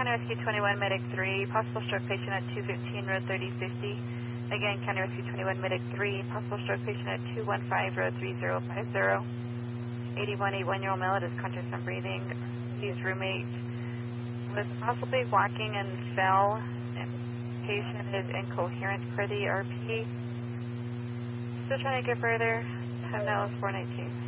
County Rescue 21, Medic 3, possible stroke patient at 215 Road 3050. Again, County Rescue 21, Medic 3, possible stroke patient at 215 Road 3050. 81-year-old male, it is conscious and breathing. His roommate was possibly walking and fell. And patient is incoherent per the RP. Still trying to get further. Time now is 4:19.